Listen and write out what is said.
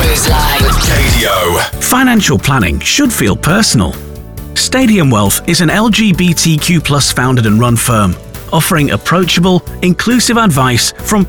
Newsline. KDO. Financial planning should feel personal. Stadium Wealth is an LGBTQ+ founded and run firm, offering approachable, inclusive advice from